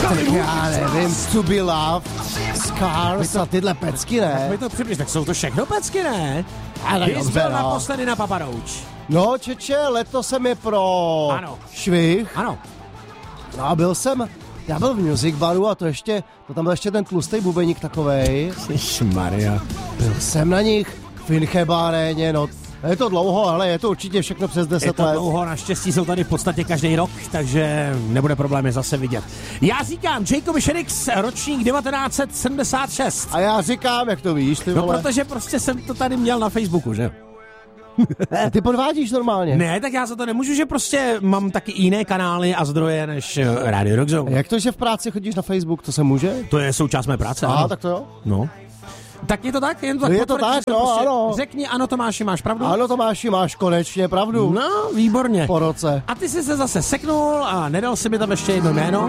Tak já nevím, To Be Loved, Scars a tyhle pecky, ne? Mi to přibliž, tak jsou to všechno pecky, ne? Ale Ty jsi byl naposledy na Papa Roach. No, čeče, letos jsem je pro Švih. Ano. No a já byl v Music Baru a to tam byl ještě ten tlustý bubeník takovej. Maria. Byl jsem na nich, v Fincheba aréně, no. Je to dlouho, ale je to určitě všechno přes 10 let. Je to dlouho, naštěstí jsou tady v podstatě každý rok, takže nebude problém je zase vidět. Já říkám Jacoby Shaddix, ročník 1976. A já říkám, jak to víš, ty vole? No, protože prostě jsem to tady měl na Facebooku, že? Ty podvádíš normálně? Ne, tak já za to nemůžu, že prostě mám taky jiné kanály a zdroje než Radio Rock Zone. Jak to, že v práci chodíš na Facebook, to se může? To je součást mé práce, Aha, ano. tak to jo. No. Tak je to tak? Jen to tak, je to tak, no, prostě ano. Řekni, ano Tomáši, máš pravdu? Ano Tomáši, máš konečně pravdu. No, výborně. Po roce. A ty jsi se zase seknul a nedal si mi tam ještě jedno jméno?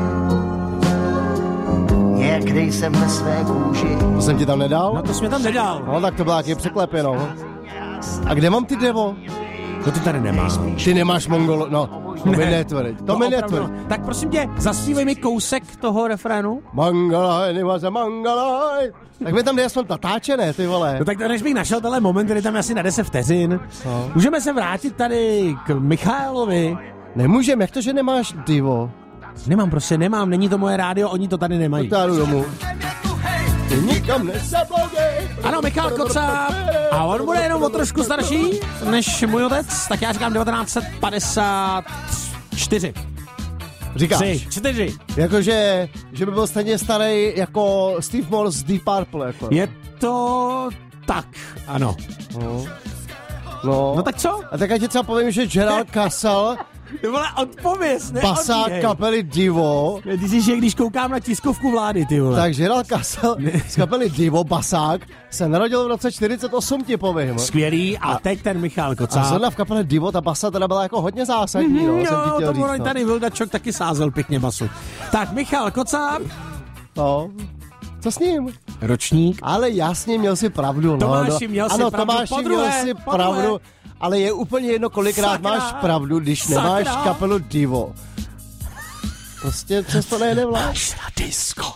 Někdy jsem ve své kůži. To jsem ti tam nedal? No to jsi mi tam nedal. No tak to bylo taky překlepěno. A kde mám ty devo? To ty tady nemám. Ty nemáš mongol, no. To mi netvrď. To mi netvrď. Tak prosím tě, zaspívej mi kousek toho refrénu. Mangalaj, nemáze mangalaj. Tak mi tam nejsem natáčené, ty vole. No tak než bych našel tenhle moment, který tam je asi na 10 vteřin. No. Můžeme se vrátit tady k Michailovi. Nemůžem, jak to, že nemáš divo? Nemám, není to moje rádio, oni to tady nemají. To jdu domů. Ty nikam nesabloudej. Ano, Michal Kocáb. A on bude jenom o trošku starší než můj otec, tak já říkám 1954. Říkáš? 3, 4. Jakože, že by byl stejně starý jako Steve Morse z Deep Purple. Jako. Je to tak, ano. No tak co? A tak já ti třeba povím, že Gerald Castle, Ty vole, odpověz, ne? pasák kapely Divo. Ty jsi, že když koukám na tiskovku vlády, ty vole. Tak Gerald Castle z kapely Divo, basák, se narodil v roce 48, ti povím. Skvělý, a teď ten Michal Kocáb. A zrovna v kapele Divo, ta basa teda byla jako hodně zásadní, no, jsem ti chtěl říct. No, tady Vildačok taky sázel pěkně basu. Tak Michal Kocáb. No, co s ním? Ročník. Ale jasně, měl si pravdu. Tomáši, měl si pravdu. Tomáši, měl si pravdu. Ale je úplně jedno, kolikrát máš pravdu, když nemáš kapelu Divo. Prostě přesto nejde vláš. Disco.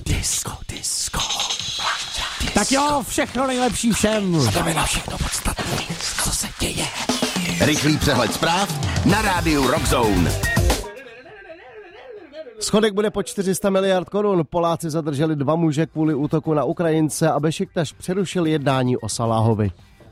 Tak jo, všechno nejlepší všem. Jdeme na všechno podstatné, co se děje. Rychlý přehled zpráv na rádiu Rock Zone. Schodek bude po 400 miliard korun. Poláci zadrželi 2 muže kvůli útoku na Ukrajince a Bešiktaš přerušil jednání o Saláhovi.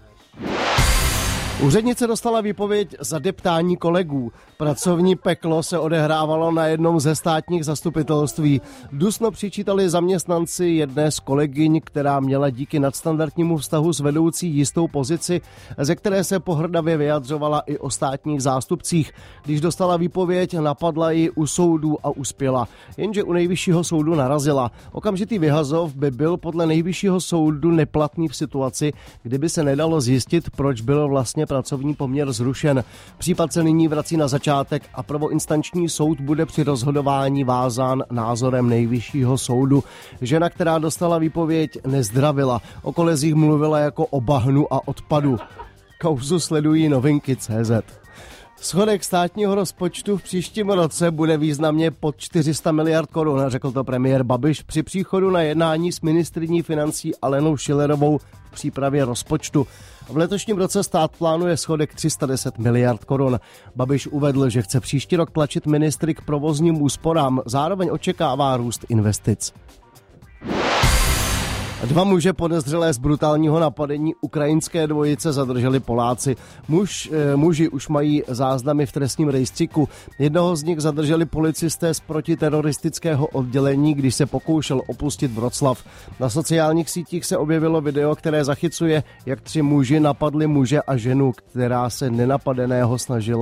Úřednice dostala výpověď za deptání kolegů. Pracovní peklo se odehrávalo na jednom ze státních zastupitelství. Dusno přičítali zaměstnanci jedné z kolegyň, která měla díky nadstandardnímu vztahu s vedoucí jistou pozici, ze které se pohrdavě vyjadřovala i o státních zástupcích. Když dostala výpověď, napadla ji u soudu a uspěla. Jenže u nejvyššího soudu narazila. Okamžitý vyhazov by byl podle nejvyššího soudu neplatný v situaci, kdyby se nedalo zjistit, proč byl vlastně pracovní poměr zrušen. Případ se nyní vrací na začátek a prvoinstanční soud bude při rozhodování vázán názorem nejvyššího soudu. Žena, která dostala výpověď, nezdravila. O kolezích mluvila jako o bahnu a odpadu. Kauzu sledují Novinky.cz. Schodek státního rozpočtu v příštím roce bude významně pod 400 miliard korun, řekl to premiér Babiš při příchodu na jednání s ministryní financí Alenou Schillerovou v přípravě rozpočtu. V letošním roce stát plánuje schodek 310 miliard korun. Babiš uvedl, že chce příští rok tlačit ministry k provozním úsporám, zároveň očekává růst investic. 2 muže podezřelé z brutálního napadení ukrajinské dvojice zadrželi Poláci. Muži už mají záznamy v trestním rejstříku. Jednoho z nich zadrželi policisté z protiteroristického oddělení, když se pokoušel opustit Vroclav. Na sociálních sítích se objevilo video, které zachycuje, jak 3 muži napadli muže a ženu, která se napadeného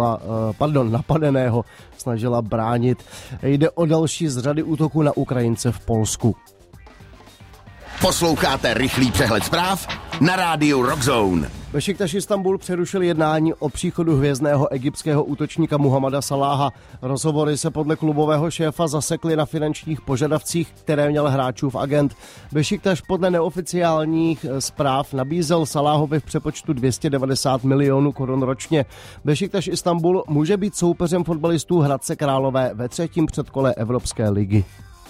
snažila bránit. Jde o další z řady útoků na Ukrajince v Polsku. Posloucháte rychlý přehled zpráv na rádiu Rockzone. Bešiktaš Istanbul přerušil jednání o příchodu hvězdného egyptského útočníka Mohamada Saláha. Rozhovory se podle klubového šéfa zasekly na finančních požadavcích, které měl hráčův agent. Bešiktaš podle neoficiálních zpráv nabízel Saláhovi v přepočtu 290 milionů korun ročně. Bešiktaš Istanbul může být soupeřem fotbalistů Hradce Králové ve 3. předkole Evropské ligy.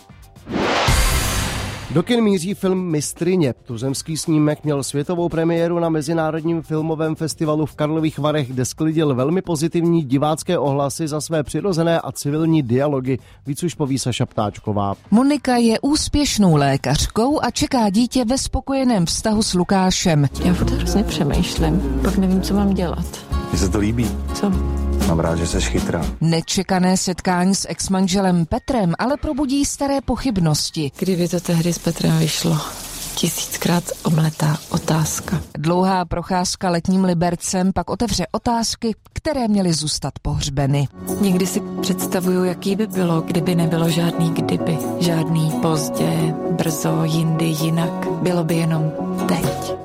Do kin míří film Mistryně. Tuzemský snímek měl světovou premiéru na Mezinárodním filmovém festivalu v Karlových Varech, kde sklidil velmi pozitivní divácké ohlasy za své přirozené a civilní dialogy. Víc už poví Saša Ptáčková. Monika je úspěšnou lékařkou a čeká dítě ve spokojeném vztahu s Lukášem. Já furt hrozně přemýšlím, pak nevím, co mám dělat. Mně se to líbí. Co? Mám rád, že jsi chytrá. Nečekané setkání s exmanželem Petrem ale probudí staré pochybnosti. Kdyby to tehdy s Petrem vyšlo, 1000krát omletá otázka. Dlouhá procházka letním Libercem pak otevře otázky, které měly zůstat pohřbeny. Někdy si představuju, jaký by bylo, kdyby nebylo žádný kdyby. Žádný pozdě, brzo, jindy, jinak. Bylo by jenom teď.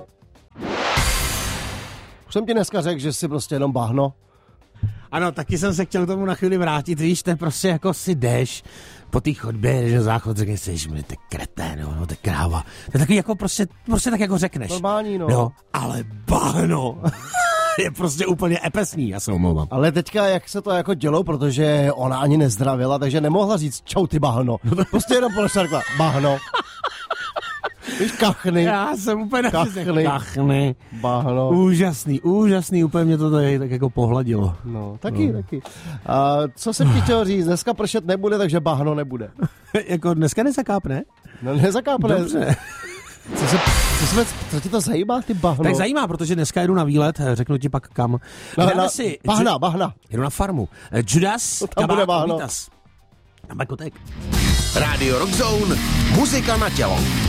Už jsem ti dneska řekl, že jsi prostě jenom bahno. Ano, taky jsem se chtěl k tomu na chvíli vrátit, víš, to je prostě jako si jdeš po té chodbě, jdeš na záchod, řekneš si, že to je kretén, no, to je kráva. To je takový jako prostě tak jako řekneš. Normální, no. Jo, ale bahno je prostě úplně epesný, já se omlouvám. Ale teďka, jak se to jako dělo, protože ona ani nezdravila, takže nemohla říct čau ty bahno. Prostě jenom polešarkla, bahno. Víš, kachny. Já jsem úplně kachny. Bahno. Úžasný, úplně mě to tady tak jako pohladilo. No, taky. A co jsem ti chtěl říct, dneska pršet nebude, takže bahno nebude. Jako dneska nezakápne? No nezakápne. Dobře. Co ti to zajímá, ty bahno? Tak zajímá, protože dneska jdu na výlet, řeknu ti pak kam. Bahna. Jedu na farmu. Judas, tam bude bahno. Tam bude kotek. Rádio Rockzone, muzika na tělo.